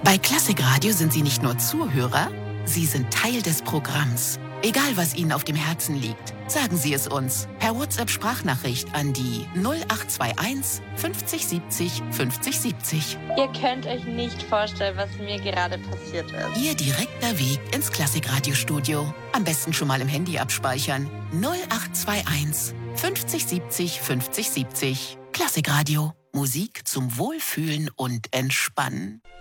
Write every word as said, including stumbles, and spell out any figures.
Bei Klassikradio sind Sie nicht nur Zuhörer, Sie sind Teil des Programms. Egal, was Ihnen auf dem Herzen liegt, sagen Sie es uns per WhatsApp-Sprachnachricht an die null acht zwei eins fünfzig siebzig fünfzig siebzig. Ihr könnt euch nicht vorstellen, was mir gerade passiert ist. Ihr direkter Weg ins Klassikradio-Studio. Am besten schon mal im Handy abspeichern. null acht zwei eins fünfzig siebzig fünfzig siebzig. Klassikradio. Musik zum Wohlfühlen und Entspannen.